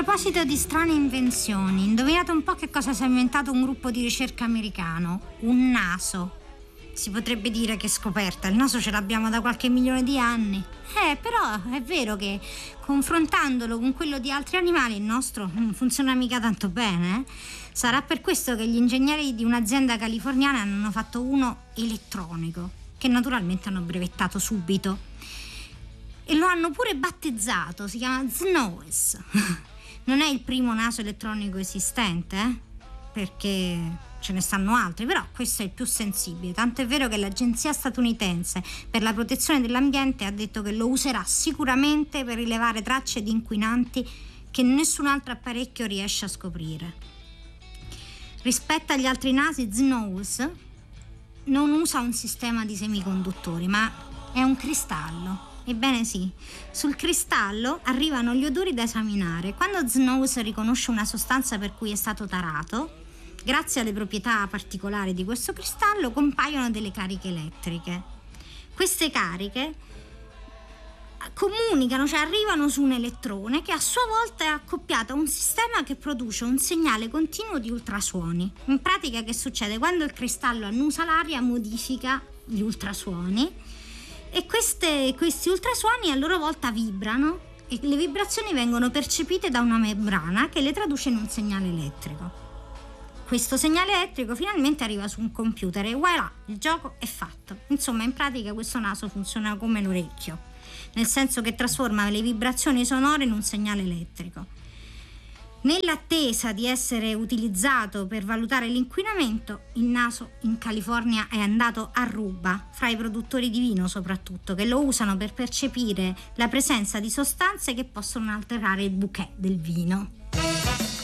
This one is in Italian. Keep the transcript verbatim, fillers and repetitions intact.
proposito di strane invenzioni, indovinate un po' che cosa si è inventato un gruppo di ricerca americano? Un naso. Si potrebbe dire che scoperta, il naso ce l'abbiamo da qualche milione di anni. Eh, però è vero che confrontandolo con quello di altri animali il nostro non funziona mica tanto bene, eh? Sarà per questo che gli ingegneri di un'azienda californiana hanno fatto uno elettronico, che naturalmente hanno brevettato subito. E lo hanno pure battezzato, si chiama Snowes. Non è il primo naso elettronico esistente, eh? Perché ce ne stanno altri, però questo è il più sensibile, tanto è vero che l'agenzia statunitense per la protezione dell'ambiente ha detto che lo userà sicuramente per rilevare tracce di inquinanti che nessun altro apparecchio riesce a scoprire. Rispetto agli altri nasi, Snowes non usa un sistema di semiconduttori, ma è un cristallo. Ebbene sì, sul cristallo arrivano gli odori da esaminare. Quando Snowes riconosce una sostanza per cui è stato tarato, grazie alle proprietà particolari di questo cristallo compaiono delle cariche elettriche. Queste cariche comunicano, cioè arrivano su un elettrone che a sua volta è accoppiato a un sistema che produce un segnale continuo di ultrasuoni. In pratica che succede? Quando il cristallo annusa l'aria modifica gli ultrasuoni e queste, questi ultrasuoni a loro volta vibrano e le vibrazioni vengono percepite da una membrana che le traduce in un segnale elettrico. Questo segnale elettrico finalmente arriva su un computer e voilà, il gioco è fatto. Insomma, in pratica questo naso funziona come l'orecchio, nel senso che trasforma le vibrazioni sonore in un segnale elettrico. Nell'attesa di essere utilizzato per valutare l'inquinamento, il naso in California è andato a ruba, fra i produttori di vino soprattutto, che lo usano per percepire la presenza di sostanze che possono alterare il bouquet del vino.